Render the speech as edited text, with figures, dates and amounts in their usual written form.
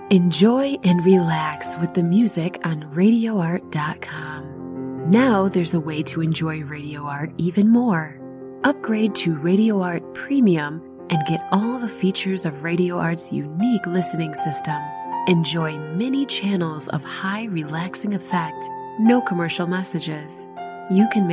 Enjoy and relax with the music on RadioArt.com. Now there's a way to enjoy Radio Art even more. Upgrade to Radio Art Premium and get all the features of Radio Art's unique listening system. Enjoy many channels of high relaxing effect, no commercial messages. You can